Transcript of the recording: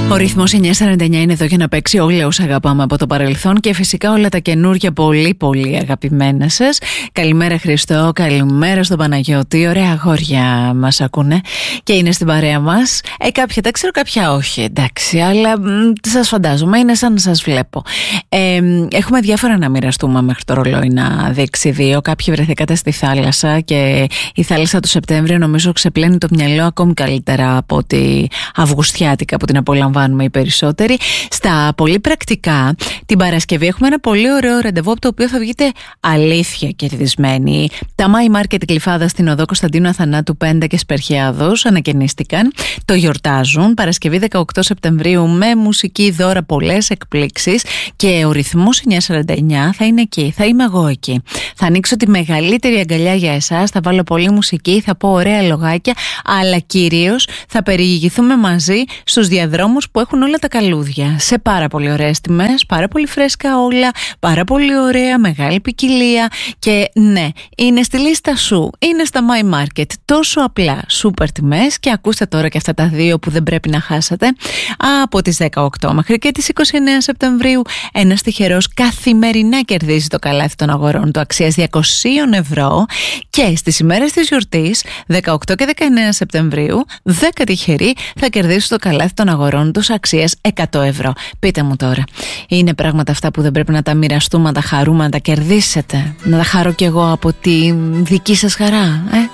Ο ρυθμός 949 είναι εδώ για να παίξει όλα όσα αγαπάμε από το παρελθόν και φυσικά όλα τα καινούργια πολύ πολύ αγαπημένα σας. Καλημέρα Χριστό, καλημέρα στον Παναγιώτη. Ωραία αγόρια μας ακούνε και είναι στην παρέα μας. Κάποια τα ξέρω, κάποια όχι, εντάξει, αλλά σας φαντάζομαι, είναι σαν να σας βλέπω. Έχουμε διάφορα να μοιραστούμε μέχρι το ρολόι να δείξει 2. Κάποιοι βρεθήκατε στη θάλασσα και η θάλασσα του Σεπτέμβριο νομίζω ξεπλένει το μυαλό ακόμη καλύτερα από τη αυγουστιάτικα που την απολαμβάνουμε οι περισσότεροι. Στα πολύ πρακτικά, την Παρασκευή έχουμε ένα πολύ ωραίο ραντεβού από το οποίο θα βγείτε αλήθεια κερδισμένοι. Τα My Market Γλυφάδα στην οδό Κωνσταντίνου Αθανάτου 5 και Σπερχιάδος ανακαινίστηκαν. Το γιορτάζουν Παρασκευή 18 Σεπτεμβρίου με μουσική, δώρα, πολλές εκπλήξεις και ο ρυθμός 949 θα είναι εκεί. Θα είμαι εγώ εκεί. Θα ανοίξω τη μεγαλύτερη αγκαλιά για εσάς, θα βάλω πολλή μουσική, θα πω ωραία λογάκια, αλλά κυρίως θα περιηγηθούμε μαζί στους διαδρόμους που έχουν όλα τα καλούδια. Σε πάρα πολύ ωραίες τιμές, πάρα πολύ φρέσκα όλα, πάρα πολύ ωραία, μεγάλη ποικιλία και ναι, είναι στη λίστα σου, είναι στα My Market. Τόσο απλά, σούπερ τιμές και ακούστε τώρα και αυτά τα 2 που δεν πρέπει να χάσετε. Από τις 18 μέχρι και τις 29 Σεπτεμβρίου ένας τυχερός καθημερινά κερδίζει το καλάθι των αγορών του αξίας 200 ευρώ και στις ημέρες της γιορτής 18 και 19 Σεπτεμβρίου 10 τυχεροί θα κερδίσουν το καλάθι των αγορών τους αξίας 100 ευρώ. Πείτε μου τώρα, είναι πράγματα αυτά που δεν πρέπει να τα μοιραστούμε, να τα χαρούμε, να τα κερδίσετε, να τα χαρώ κι εγώ από τη δική σας χαρά,